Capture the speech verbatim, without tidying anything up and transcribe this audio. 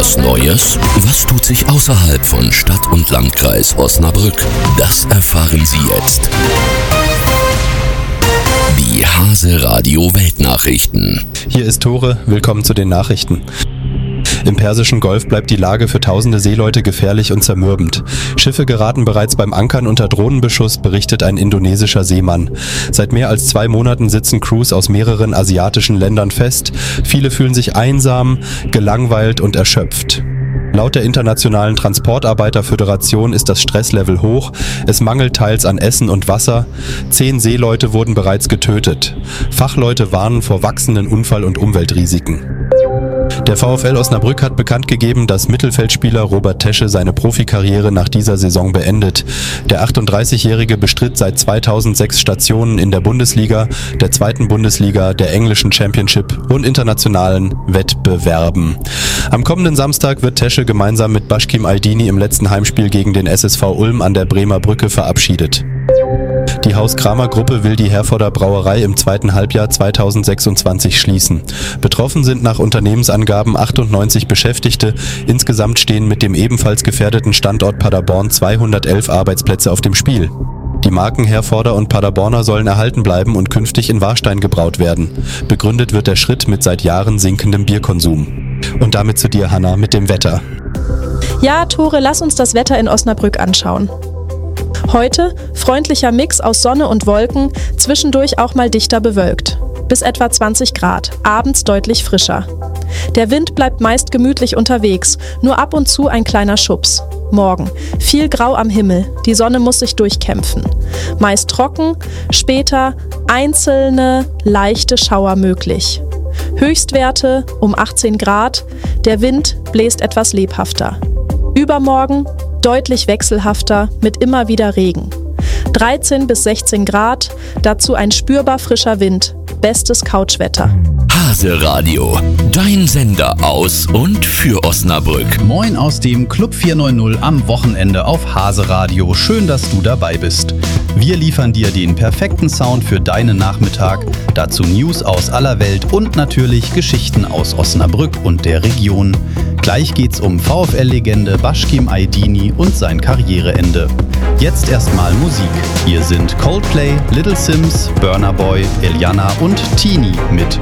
Was Neues? Was tut sich außerhalb von Stadt und Landkreis Osnabrück? Das erfahren Sie jetzt. Die Hase Radio Weltnachrichten. Hier ist Tore, willkommen zu den Nachrichten. Im Persischen Golf bleibt die Lage für tausende Seeleute gefährlich und zermürbend. Schiffe geraten bereits beim Ankern unter Drohnenbeschuss, berichtet ein indonesischer Seemann. Seit mehr als zwei Monaten sitzen Crews aus mehreren asiatischen Ländern fest. Viele fühlen sich einsam, gelangweilt und erschöpft. Laut der Internationalen Transportarbeiterföderation ist das Stresslevel hoch. Es mangelt teils an Essen und Wasser. Zehn Seeleute wurden bereits getötet. Fachleute warnen vor wachsenden Unfall- und Umweltrisiken. Der VfL Osnabrück hat bekannt gegeben, dass Mittelfeldspieler Robert Tesche seine Profikarriere nach dieser Saison beendet. Der achtunddreißigjährige bestritt seit zweitausendsechs Stationen in der Bundesliga, der zweiten Bundesliga, der englischen Championship und internationalen Wettbewerben. Am kommenden Samstag wird Tesche gemeinsam mit Başkim Aydini im letzten Heimspiel gegen den S S V Ulm an der Bremer Brücke verabschiedet. Die Haus-Kramer-Gruppe will die Herforder Brauerei im zweiten Halbjahr zweitausendsechsundzwanzig schließen. Betroffen sind nach Unternehmensangaben achtundneunzig Beschäftigte. Insgesamt stehen mit dem ebenfalls gefährdeten Standort Paderborn zweihundertelf Arbeitsplätze auf dem Spiel. Die Marken Herforder und Paderborner sollen erhalten bleiben und künftig in Warstein gebraut werden. Begründet wird der Schritt mit seit Jahren sinkendem Bierkonsum. Und damit zu dir, Hanna, mit dem Wetter. Ja, Tore, lass uns das Wetter in Osnabrück anschauen. Heute freundlicher Mix aus Sonne und Wolken, zwischendurch auch mal dichter bewölkt. Bis etwa zwanzig Grad, abends deutlich frischer. Der Wind bleibt meist gemütlich unterwegs, nur ab und zu ein kleiner Schubs. Morgen, viel Grau am Himmel, die Sonne muss sich durchkämpfen. Meist trocken, später einzelne leichte Schauer möglich. Höchstwerte um achtzehn Grad, der Wind bläst etwas lebhafter. Übermorgen deutlich wechselhafter mit immer wieder Regen. dreizehn bis sechzehn Grad, dazu ein spürbar frischer Wind. Bestes Couchwetter. Hase Radio, dein Sender aus und für Osnabrück. Moin aus dem Club vierhundertneunzig am Wochenende auf Hase Radio. Schön, dass du dabei bist. Wir liefern dir den perfekten Sound für deinen Nachmittag. Dazu News aus aller Welt und natürlich Geschichten aus Osnabrück und der Region. Gleich geht's um VfL-Legende Başkim Aydini und sein Karriereende. Jetzt erstmal Musik. Hier sind Coldplay, Little Sims, Burna Boy, Eliana und Teenie mit